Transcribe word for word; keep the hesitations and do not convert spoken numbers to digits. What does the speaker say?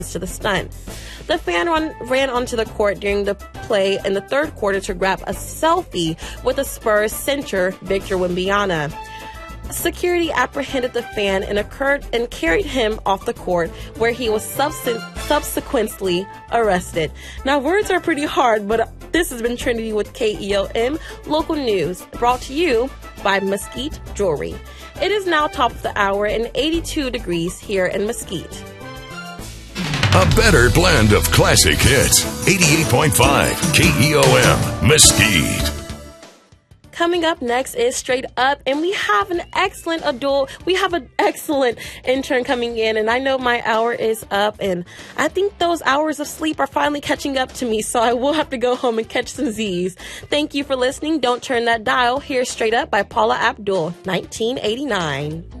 to the stunt. The fan run, ran onto the court during the play in the third quarter to grab a selfie with the Spurs center, Victor Wembanyama. Security apprehended the fan and, occurred, and carried him off the court, where he was subs- subsequently arrested. Now, words are pretty hard, but this has been Trinity with K E O M Local News, brought to you by Mesquite Jewelry. It is now top of the hour and eighty-two degrees here in Mesquite. A better blend of classic hits. eighty-eight point five K E O M Mesquite. Coming up next is Straight Up, and we have an excellent adult, we have an excellent intern coming in, and I know my hour is up, and I think those hours of sleep are finally catching up to me, so I will have to go home and catch some Z's. Thank you for listening. Don't turn that dial. Here's Straight Up by Paula Abdul, nineteen eighty-nine.